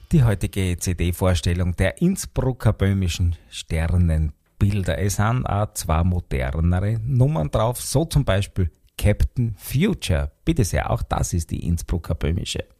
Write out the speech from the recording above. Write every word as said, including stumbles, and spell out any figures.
Die heutige C D-Vorstellung der Innsbrucker böhmischen Sternenbilder. Es sind auch zwei modernere Nummern drauf, so zum Beispiel Captain Future. Bitte sehr, auch das ist die Innsbrucker böhmische.